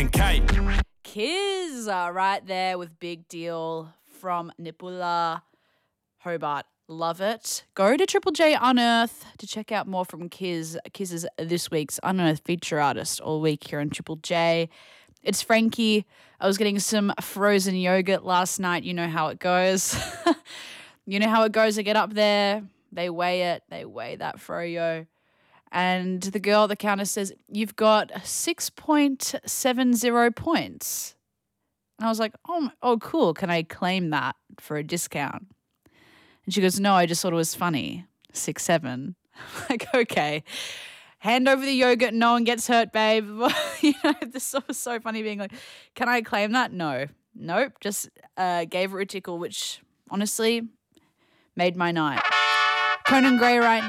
fucking Kate. Kiz right there with Big Deal from Nipula, Hobart. Love it. Go to Triple J Unearth to check out more from Kiz. Kiz is this week's Unearth feature artist all week here on Triple J. It's Frankie. I was getting some frozen yogurt last night. You know how it goes. You know how it goes. I get up there. They weigh it. They weigh that froyo. And the girl at the counter says, you've got 6.70 points. And I was like, oh, cool. Can I claim that for a discount? And she goes, no, I just thought it was funny. 6.7. Like, okay. Hand over the yogurt. No one gets hurt, babe. You know, this was so funny being like, can I claim that? No. Nope. Just gave her a tickle, which honestly made my night. Conan Gray right